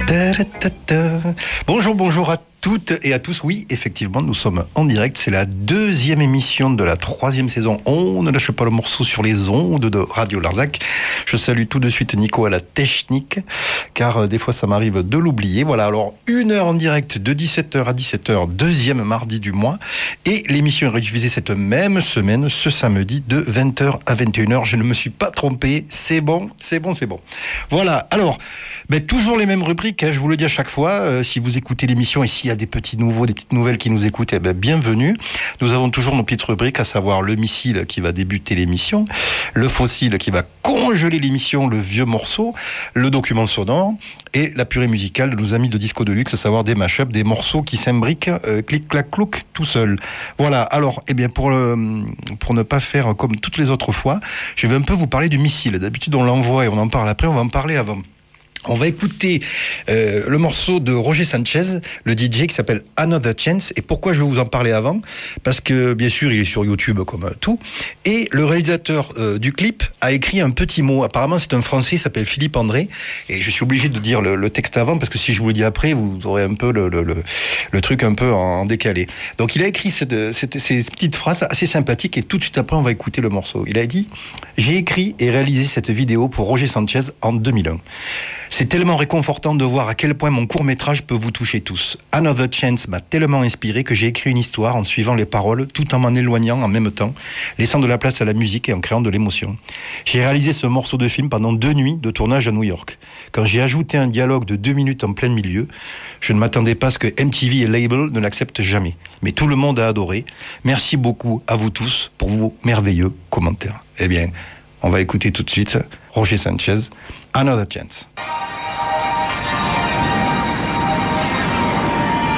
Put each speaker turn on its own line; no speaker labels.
Bonjour à toutes et à tous. Oui, effectivement, nous sommes en direct. C'est la deuxième émission de la troisième saison. On ne lâche pas le morceau sur les ondes de Radio Larzac. Je salue tout de suite Nico à la technique, car des fois ça m'arrive de l'oublier. Voilà, alors 1 heure en direct de 17h à 17h, deuxième mardi du mois. Et l'émission est rediffusée cette même semaine, ce samedi, de 20h à 21h. Je ne me suis pas trompé. C'est bon. Voilà, alors, toujours les mêmes rubriques, je vous le dis à chaque fois. Si vous écoutez l'émission et s'il y a des petits nouveaux, des petites nouvelles qui nous écoutent, bienvenue. Nous avons toujours nos petites rubriques, à savoir le missile qui va débuter l'émission, le fossile qui va congeler l'émission, le vieux morceau, le document sonore et la purée musicale de nos amis de Disco Deluxe, à savoir des mashups, des morceaux qui s'imbriquent, clic, clac, clouc, tout seul. Voilà, alors, pour ne pas faire comme toutes les autres fois, je vais un peu vous parler du missile. D'habitude, on l'envoie et on en parle après, on va en parler avant. On va écouter le morceau de Roger Sanchez, le DJ, qui s'appelle Another Chance. Et pourquoi je vais vous en parler avant ? Parce que, bien sûr, il est sur YouTube comme tout. Et le réalisateur du clip a écrit un petit mot. Apparemment, c'est un Français, il s'appelle Philippe André. Et je suis obligé de dire le texte avant, parce que si je vous le dis après, vous aurez un peu le truc un peu en décalé. Donc, il a écrit ces petites phrases assez sympathiques. Et tout de suite après, on va écouter le morceau. Il a dit « J'ai écrit et réalisé cette vidéo pour Roger Sanchez en 2001. C'est tellement réconfortant de voir à quel point mon court-métrage peut vous toucher tous. Another Chance m'a tellement inspiré que j'ai écrit une histoire en suivant les paroles tout en m'en éloignant en même temps, laissant de la place à la musique et en créant de l'émotion. J'ai réalisé ce morceau de film pendant 2 nuits de tournage à New York. Quand j'ai ajouté un dialogue de 2 minutes en plein milieu, je ne m'attendais pas à ce que MTV et Label ne l'acceptent jamais. Mais tout le monde a adoré. Merci beaucoup à vous tous pour vos merveilleux commentaires. On va écouter tout de suite Roger Sanchez, Another Chance.